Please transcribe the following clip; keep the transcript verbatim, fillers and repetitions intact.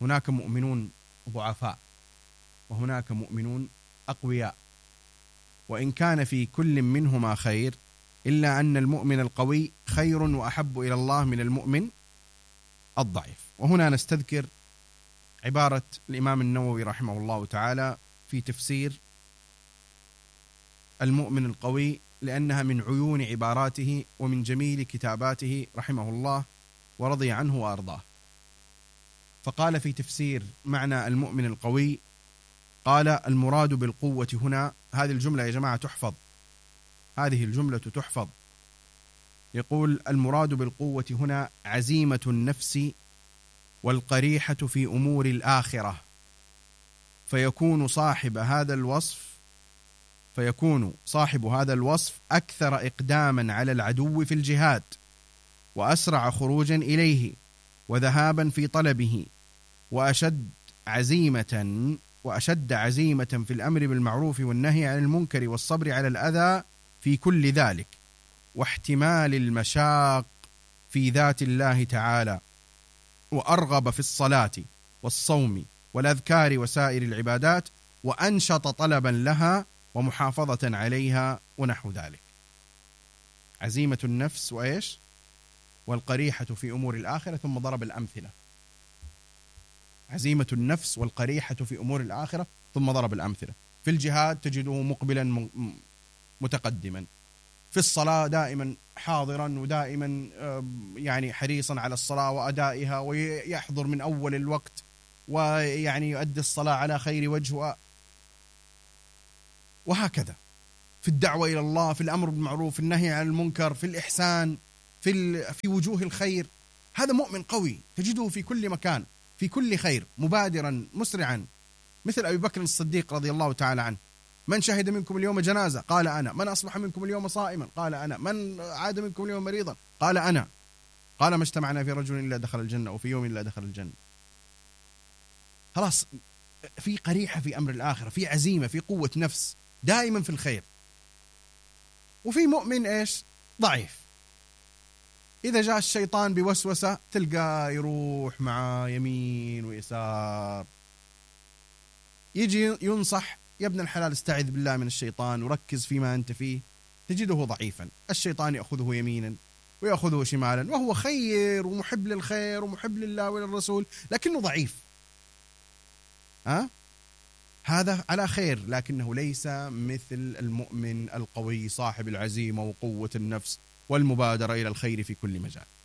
هناك مؤمنون ضعفاء وهناك مؤمنون أقوياء، وإن كان في كل منهما خير إلا أن المؤمن القوي خير وأحب إلى الله من المؤمن الضعيف. وهنا نستذكر عبارة الإمام النووي رحمه الله تعالى في تفسير المؤمن القوي، لأنها من عيون عباراته ومن جميل كتاباته رحمه الله ورضي عنه وأرضاه. فقال في تفسير معنى المؤمن القوي، قال: المراد بالقوة هنا، هذه الجملة يا جماعة تحفظ، هذه الجملة تحفظ. يقول: المراد بالقوة هنا عزيمة النفس والقريحة في أمور الآخرة، فيكون صاحب هذا الوصف فيكون صاحب هذا الوصف أكثر إقداما على العدو في الجهاد، وأسرع خروجا إليه وذهابا في طلبه، وأشد عزيمة وأشد عزيمة في الأمر بالمعروف والنهي عن المنكر والصبر على الأذى في كل ذلك، واحتمال المشاق في ذات الله تعالى، وأرغب في الصلاة والصوم والأذكار وسائر العبادات، وأنشط طلبا لها ومحافظة عليها ونحو ذلك. عزيمة النفس وإيش؟ والقريحة في أمور الآخرة، ثم ضرب الأمثلة. عزيمة النفس والقريحة في أمور الآخرة، ثم ضرب الأمثلة. في الجهاد تجده مقبلا متقدما، في الصلاة دائما حاضرا ودائما يعني حريصا على الصلاة وأدائها، ويحضر من أول الوقت ويعني يؤدي الصلاة على خير وجه، وهكذا في الدعوة إلى الله، في الأمر بالمعروف، في النهي عن المنكر، في الإحسان، في في وجوه الخير. هذا مؤمن قوي تجده في كل مكان، في كل خير، مبادرا مسرعا، مثل أبي بكر الصديق رضي الله تعالى عنه. من شهد منكم اليوم جنازة؟ قال أنا. من أصبح منكم اليوم صائما؟ قال أنا. من عاد منكم اليوم مريضا؟ قال أنا. قال: ما اجتمعنا في رجل إلا دخل الجنة، وفي يوم إلا دخل الجنة. خلاص، في قريحة في أمر الآخرة، في عزيمة، في قوة نفس، دائما في الخير. وفي مؤمن إيش؟ ضعيف، إذا جاء الشيطان بوسوسة تلقاه يروح مع يمين ويسار، يجي ينصح: يا ابن الحلال استعذ بالله من الشيطان وركز فيما أنت فيه، تجده ضعيفا. الشيطان يأخذه يمينا ويأخذه شمالا، وهو خير ومحب للخير ومحب لله وللرسول، لكنه ضعيف. ها؟ هذا على خير، لكنه ليس مثل المؤمن القوي صاحب العزيمة وقوة النفس والمبادرة إلى الخير في كل مجال.